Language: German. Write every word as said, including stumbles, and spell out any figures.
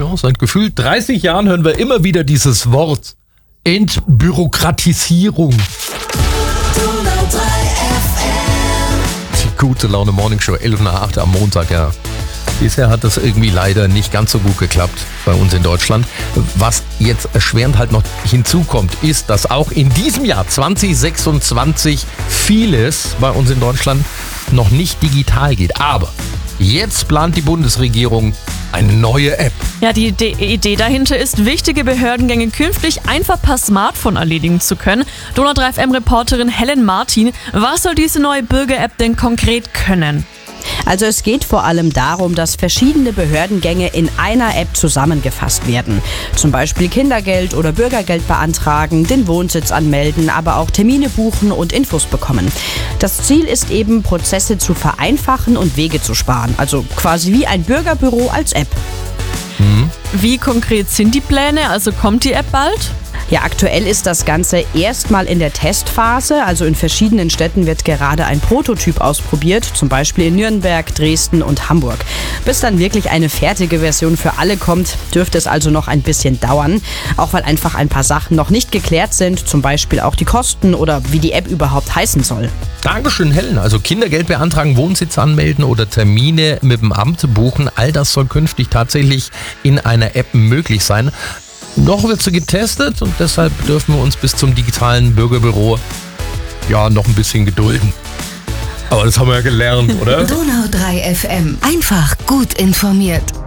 Ja, seit gefühlt dreißig Jahren hören wir immer wieder dieses Wort. Entbürokratisierung. Die gute Laune Morning Show, elf nach acht am Montag, ja. Bisher hat das irgendwie leider nicht ganz so gut geklappt bei uns in Deutschland. Was jetzt erschwerend halt noch hinzukommt, ist, dass auch in diesem Jahr zwanzig sechsundzwanzig vieles bei uns in Deutschland noch nicht digital geht. Aber jetzt plant die Bundesregierung eine neue App. Ja, die Idee dahinter ist, wichtige Behördengänge künftig einfach per Smartphone erledigen zu können. Donau drei F M-Reporterin Helen Martin, was soll diese neue Bürger-App denn konkret können? Also es geht vor allem darum, dass verschiedene Behördengänge in einer App zusammengefasst werden. Zum Beispiel Kindergeld oder Bürgergeld beantragen, den Wohnsitz anmelden, aber auch Termine buchen und Infos bekommen. Das Ziel ist eben, Prozesse zu vereinfachen und Wege zu sparen. Also quasi wie ein Bürgerbüro als App. Mhm. Wie konkret sind die Pläne? Also kommt die App bald? Ja, aktuell ist das Ganze erstmal in der Testphase. Also in verschiedenen Städten wird gerade ein Prototyp ausprobiert, zum Beispiel in Nürnberg, Dresden und Hamburg. Bis dann wirklich eine fertige Version für alle kommt, dürfte es also noch ein bisschen dauern. Auch weil einfach ein paar Sachen noch nicht geklärt sind, zum Beispiel auch die Kosten oder wie die App überhaupt heißen soll. Dankeschön, Helen. Also Kindergeld beantragen, Wohnsitz anmelden oder Termine mit dem Amt buchen, all das soll künftig tatsächlich in einer App möglich sein. Noch wird sie getestet und deshalb dürfen wir uns bis zum digitalen Bürgerbüro ja noch ein bisschen gedulden. Aber das haben wir ja gelernt, oder? Donau drei F M. Einfach gut informiert.